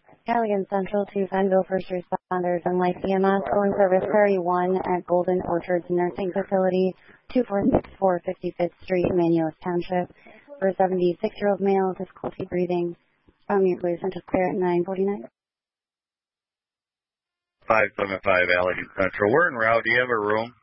Allegan Central to Fenville First Responders and Life EMS calling service Prairie 1 at Golden Orchards Nursing Facility, 2464 55th Street, Emmanuel Township, for a 76-year-old male, difficulty breathing. Nuclear Central clear at 9:49. 575 Allegan Central. We're en route. Do you have a room?